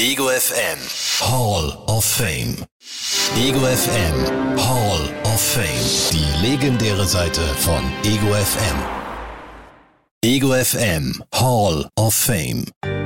Ego FM Hall of Fame. Ego FM Hall of Fame. Die legendäre Seite von Ego FM. Ego FM Hall of Fame.